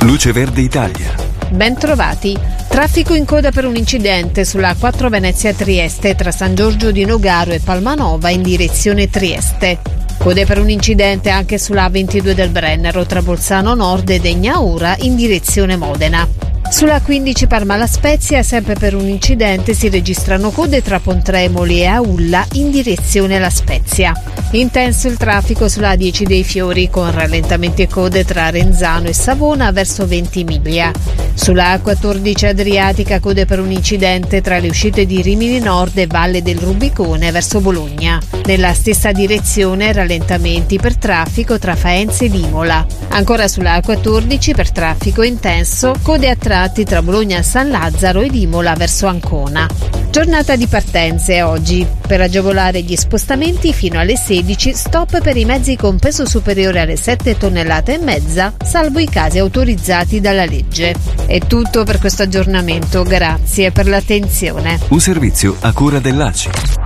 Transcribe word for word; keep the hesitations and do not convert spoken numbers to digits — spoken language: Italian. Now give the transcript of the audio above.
Luce Verde Italia. Ben trovati. Traffico in coda per un incidente sulla A quattro Venezia-Trieste tra San Giorgio di Nogaro e Palmanova in direzione Trieste. Code per un incidente anche sulla A ventidue del Brennero tra Bolzano Nord e Degnaura in direzione Modena. Sulla A quindici Parma La Spezia, sempre per un incidente, si registrano code tra Pontremoli e Aulla in direzione La Spezia. Intenso il traffico sulla A dieci dei Fiori, con rallentamenti e code tra Renzano e Savona verso Ventimiglia. Sulla A quattordici Adriatica, code per un incidente tra le uscite di Rimini Nord e Valle del Rubicone verso Bologna. Nella stessa direzione rallentamenti per traffico tra Faenza ed Imola. Ancora sulla A quattordici per traffico intenso, code a tratti tra Bologna San Lazzaro ed Imola verso Ancona. Giornata di partenze oggi. Per agevolare gli spostamenti fino alle sedici, stop per i mezzi con peso superiore alle sette tonnellate e mezza, salvo i casi autorizzati dalla legge. È tutto per questo aggiornamento, grazie per l'attenzione. Un servizio a cura dell'A C I.